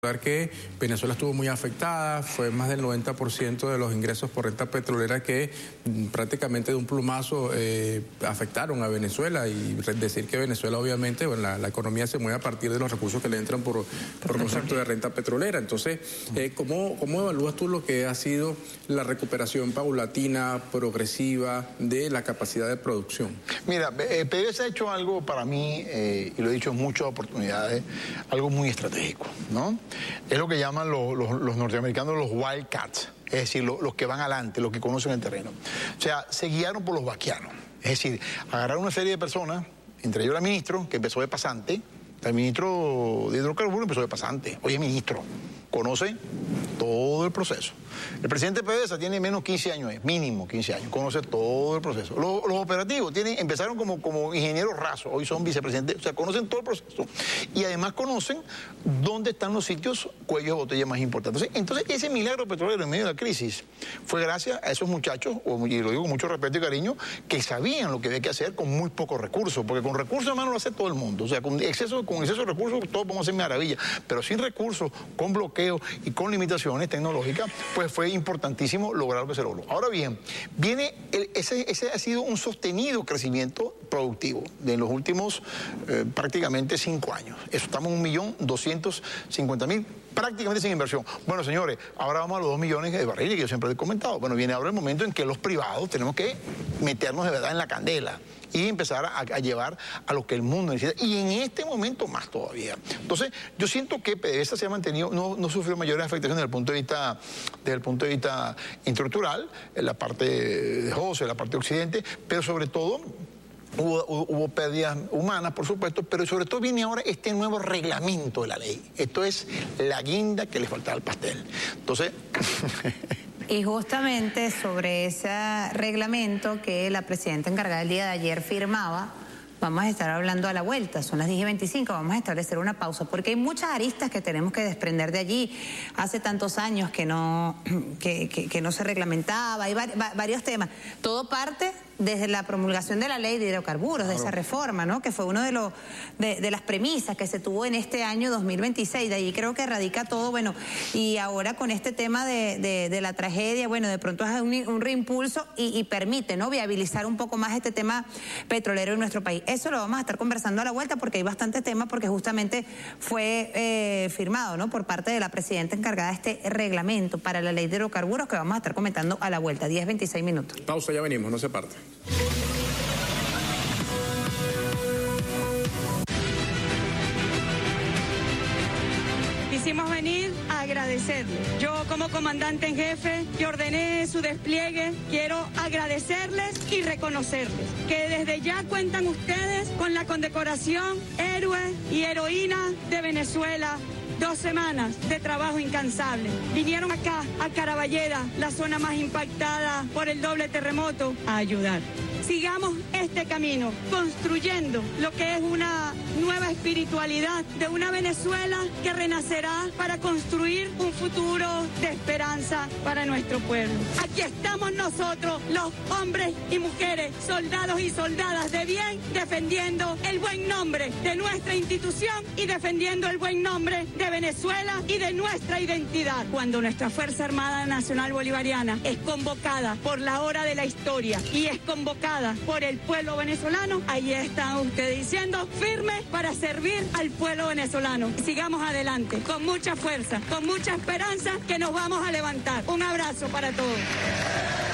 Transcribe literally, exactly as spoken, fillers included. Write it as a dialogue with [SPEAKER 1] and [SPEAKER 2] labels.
[SPEAKER 1] Que Venezuela estuvo muy afectada, fue más del noventa por ciento de los ingresos por renta petrolera que prácticamente de un plumazo eh, afectaron a Venezuela, y decir que Venezuela obviamente, bueno, la, la economía se mueve a partir de los recursos que le entran por, por concepto de renta petrolera. Entonces, eh, ¿cómo, ¿cómo evalúas tú lo que ha sido la recuperación paulatina, progresiva de la capacidad de producción?
[SPEAKER 2] Mira, eh, PDVSA ha hecho algo para mí, eh, y lo he dicho en muchas oportunidades, algo muy estratégico, ¿no? Es lo que llaman los, los, los norteamericanos los wildcats, es decir, los, los que van adelante, los que conocen el terreno. O sea, se guiaron por los vaquianos, es decir, agarraron una serie de personas, entre ellos el ministro, que empezó de pasante, el ministro de hidrocarburos empezó de pasante. Oye, ministro, conoce todo el proceso. El presidente de PDVSA tiene menos quince años, mínimo quince años, conoce todo el proceso. Los, los operativos tienen, empezaron como, como ingenieros rasos, hoy son vicepresidentes, o sea, conocen todo el proceso. Y además conocen dónde están los sitios cuellos de botella más importantes. Entonces, ese milagro petrolero en medio de la crisis fue gracias a esos muchachos, y lo digo con mucho respeto y cariño, que sabían lo que había que hacer con muy pocos recursos, porque con recursos, hermano, lo hace todo el mundo. O sea, con exceso, con exceso de recursos, todos podemos hacer maravillas, pero sin recursos, con bloqueos y con limitaciones tecnológicas, pues fue importantísimo lograr lo que se logró. Ahora bien, viene el, ese, ese ha sido un sostenido crecimiento productivo de los últimos eh, prácticamente cinco años. Eso, estamos en un millón doscientos cincuenta mil, prácticamente sin inversión. Bueno, señores, ahora vamos a los dos millones de barriles que yo siempre he comentado. Bueno, viene ahora el momento en que los privados tenemos que meternos de verdad en la candela y empezar a, a llevar a lo que el mundo necesita, y en este momento más todavía. Entonces, yo siento que PDVSA se ha mantenido, no, no sufrió mayores afectaciones desde el punto de vista, desde el punto de vista estructural, en la parte de José, en la parte de Occidente, pero sobre todo Hubo, hubo pérdidas humanas, por supuesto, pero sobre todo viene ahora este nuevo reglamento de la ley. Esto es la guinda que le faltaba al pastel. Entonces...
[SPEAKER 3] Y justamente sobre ese reglamento que la presidenta encargada el día de ayer firmaba, vamos a estar hablando a la vuelta, son las diez y veinticinco, vamos a establecer una pausa, porque hay muchas aristas que tenemos que desprender de allí. Hace tantos años que no, que, que, que no se reglamentaba, hay var, va, varios temas. Todo parte desde la promulgación de la ley de hidrocarburos, claro, de esa reforma, ¿no? Que fue uno de, los, de, de las premisas que se tuvo en este año dos mil veintiséis, de ahí creo que radica todo, bueno, y ahora con este tema de, de, de la tragedia, bueno, de pronto es un, un reimpulso y, y permite, ¿no?, viabilizar un poco más este tema petrolero en nuestro país. Eso lo vamos a estar conversando a la vuelta porque hay bastantes temas, porque justamente fue eh, firmado, ¿no?, por parte de la presidenta encargada de este reglamento para la ley de hidrocarburos, que vamos a estar comentando a la vuelta, diez veintiséis minutos.
[SPEAKER 1] Pausa, ya venimos, no se parte.
[SPEAKER 4] Quisimos venir a agradecerle. Yo, como comandante en jefe que ordené su despliegue, quiero agradecerles y reconocerles que desde ya cuentan ustedes con la condecoración Héroe y Heroína de Venezuela. Dos semanas de trabajo incansable. Vinieron acá, a Caraballeda, la zona más impactada por el doble terremoto, a ayudar. Sigamos este camino, construyendo lo que es una nueva espiritualidad de una Venezuela que renacerá para construir un futuro de esperanza para nuestro pueblo. Aquí estamos nosotros, los hombres y mujeres, soldados y soldadas de bien, defendiendo el buen nombre de nuestra institución y defendiendo el buen nombre de Venezuela y de nuestra identidad. Cuando nuestra Fuerza Armada Nacional Bolivariana es convocada por la hora de la historia y es convocada por el pueblo venezolano, ahí están ustedes diciendo firme para servir al pueblo venezolano. Sigamos adelante, con mucha fuerza, con mucha esperanza, que nos vamos a levantar. Un abrazo para todos.